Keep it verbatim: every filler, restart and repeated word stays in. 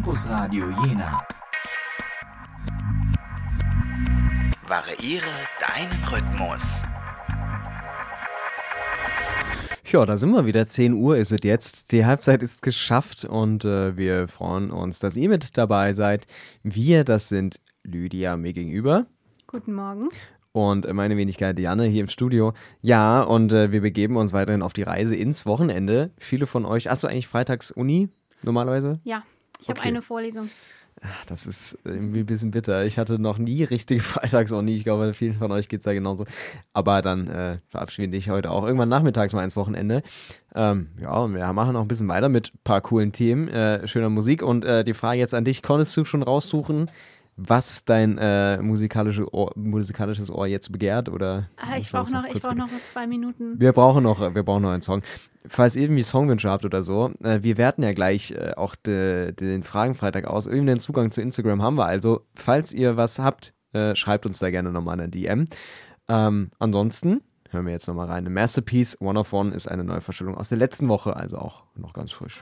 Campus Radio Jena. Variiere deinen Rhythmus. Ja, da sind wir wieder. zehn Uhr ist es jetzt. Die Halbzeit ist geschafft und äh, wir freuen uns, dass ihr mit dabei seid. Wir, das sind Lydia mir gegenüber. Guten Morgen. Und meine Wenigkeit Janne hier im Studio. Ja, und äh, wir begeben uns weiterhin auf die Reise ins Wochenende. Viele von euch, hast du eigentlich freitags Uni normalerweise? Ja, ich habe Okay. eine Vorlesung. Ach, das ist irgendwie ein bisschen bitter. Ich hatte noch nie richtige Freitags-Uni. Ich glaube, vielen von euch geht es ja genauso. Aber dann äh, verabschiede ich heute auch irgendwann nachmittags mal ins Wochenende. Ähm, ja, und wir machen noch ein bisschen weiter mit ein paar coolen Themen, äh, schöner Musik. Und äh, die Frage jetzt an dich, konntest du schon raussuchen, was dein äh, musikalische Ohr, musikalisches Ohr jetzt begehrt? Oder Ah, ich müssen wir uns brauche noch, ich kurz brauch Gedanken- noch zwei Minuten. Wir brauchen noch, wir brauchen noch einen Song. Falls ihr irgendwie Songwünsche habt oder so, äh, wir werten ja gleich äh, auch de, den Fragenfreitag aus. Irgendeinen Zugang zu Instagram haben wir also. Falls ihr was habt, äh, schreibt uns da gerne nochmal eine D M. Ähm, ansonsten hören wir jetzt nochmal rein. Masterpiece One of One ist eine Neuverstellung aus der letzten Woche, also auch noch ganz frisch.